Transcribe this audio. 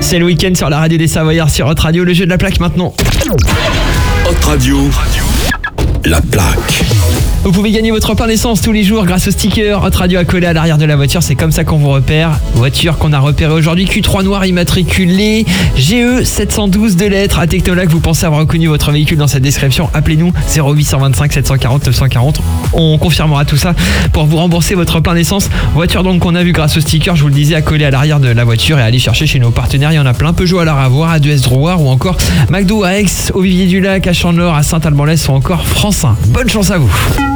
C'est le week-end sur la radio des Savoyards sur Hot Radio, le jeu de la plaque maintenant. Hot Radio, la plaque. Vous pouvez gagner votre pain d'essence tous les jours grâce au sticker Hot Radio à coller à l'arrière de la voiture. C'est comme ça qu'on vous repère. Voiture qu'on a repérée aujourd'hui, Q3 noir immatriculé GE 712 de lettres. À Technolac, vous pensez avoir reconnu votre véhicule dans cette description. Appelez-nous 0825 740 940. On confirmera tout ça pour vous rembourser votre plein d'essence. Voiture donc qu'on a vu grâce au sticker, je vous le disais, à coller à l'arrière de la voiture et aller chercher chez nos partenaires. Il y en a plein, Peugeot à la Ravoire, à Duès Drouard ou encore McDo à Aix, au Vivier du Lac, à Chandeleur, à Saint-Alban-l'Est ou encore Francin. Bonne chance à vous.